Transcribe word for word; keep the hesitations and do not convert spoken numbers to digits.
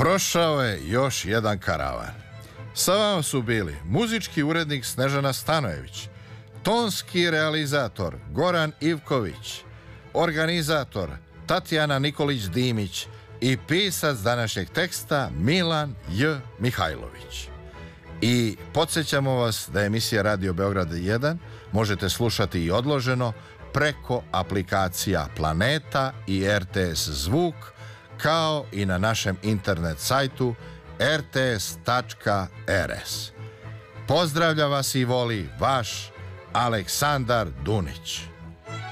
Prošao je još jedan karavan. Sa vama su bili muzički urednik Snežana Stanojević, tonski realizator Goran Ivković, organizator Tatjana Nikolić-Dimić i pisac današnjeg teksta Milan J. Mihajlović. I podsjećamo vas da emisija Radio Beograd jedan možete slušati i odloženo preko aplikacija Planeta i R T S Zvuk, kao i na našem internet sajtu r t s tačka r s. Pozdravlja vas i voli vaš Aleksandar Dunić.